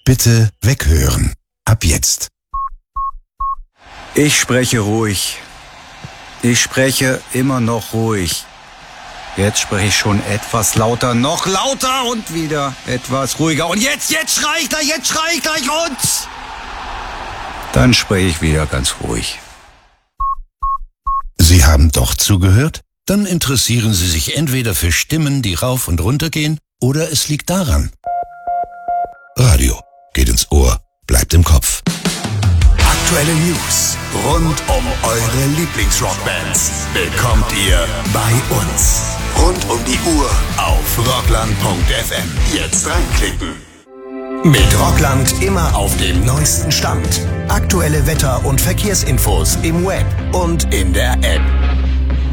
Bitte weghören. Ab jetzt. Ich spreche ruhig. Ich spreche immer noch ruhig. Jetzt spreche ich schon etwas lauter, noch lauter und wieder etwas ruhiger. Und jetzt schrei ich gleich und dann spreche ich wieder ganz ruhig. Sie haben doch zugehört? Dann interessieren Sie sich entweder für Stimmen, die rauf und runter gehen, oder es liegt daran. Radio geht ins Ohr, bleibt im Kopf. Aktuelle News rund um eure Lieblingsrockbands bekommt ihr bei uns. Rund um die Uhr auf rockland.fm. Jetzt reinklicken. Mit Rockland immer auf dem neuesten Stand. Aktuelle Wetter- und Verkehrsinfos im Web und in der App.